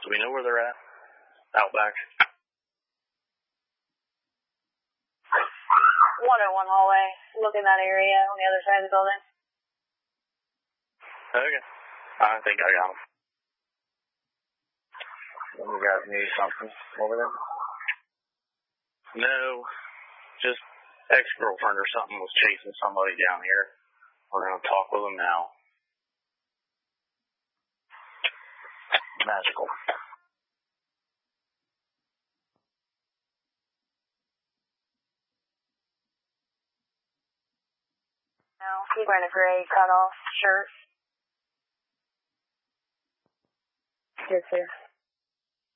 Do we know where they're at? Out back? 101 hallway. Look in that area on the other side of the building. Okay. I think I got them. You guys need something over there? No, just ex-girlfriend or something was chasing somebody down here. We're going to talk with them now. Magical. No, he's wearing a gray cutoff shirt. Yes, sir.